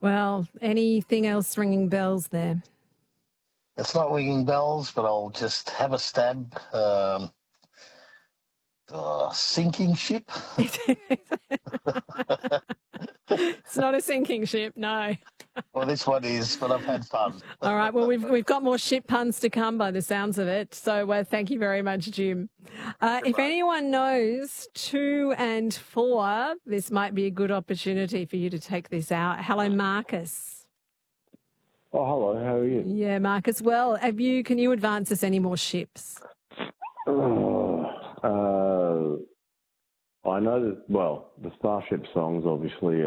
Well, anything else ringing bells there? It's not ringing bells, but I'll just have a stab. Sinking ship. It's not a sinking ship, no. Well, this one is, but I've had fun. All right. Well, we've got more ship puns to come by the sounds of it. So thank you very much, Jim. If anyone knows 2 and 4, this might be a good opportunity for you to take this out. Hello, Marcus. Oh, hello. How are you? Yeah, Marcus. Well, can you advance us any more ships? I know that, the Starship song's obviously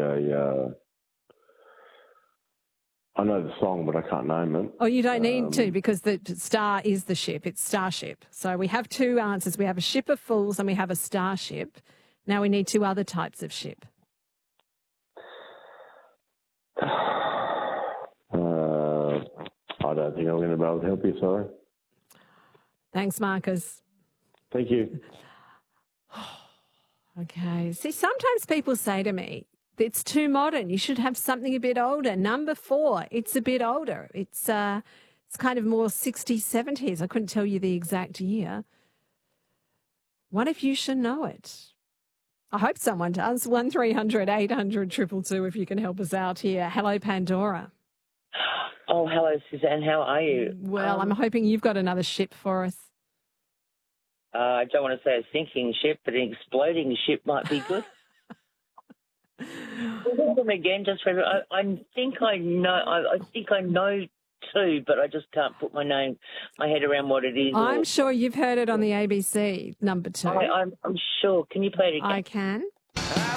I know the song, but I can't name it. Oh, you don't need to, because the star is the ship. It's Starship. So we have 2 answers. We have a ship of fools and we have a starship. Now we need 2 other types of ship. I don't think I'm going to be able to help you, sorry. Thanks, Marcus. Thank you. Okay. See, sometimes people say to me, it's too modern. You should have something a bit older. Number 4, it's a bit older. It's kind of more 60s, 70s. I couldn't tell you the exact year. What if you should know it? I hope someone does. 1300 800 222 if you can help us out here. Hello, Pandora. Oh, hello, Suzanne. How are you? Well, I'm hoping you've got another ship for us. I don't want to say a sinking ship, but an exploding ship might be good. Them again, just for I think I know. I think I know 2, but I just can't put my head around what it is. I'm sure you've heard it on the ABC. Number 2. I'm sure. Can you play it again? I can.